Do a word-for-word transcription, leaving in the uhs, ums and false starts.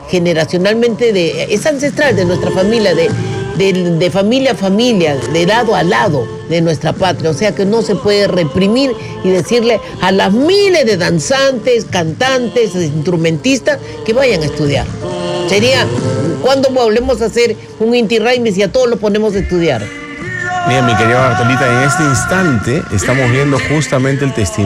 generacionalmente, de, es ancestral de nuestra familia, de, de, de familia a familia, de lado a lado de nuestra patria. O sea que no se puede reprimir y decirle a las miles de danzantes, cantantes, instrumentistas que vayan a estudiar. Sería, cuando volvemos a hacer un Inti Raymi si a todos los ponemos a estudiar? Mira, mi querida Bartolita, en este instante estamos viendo justamente el testimonio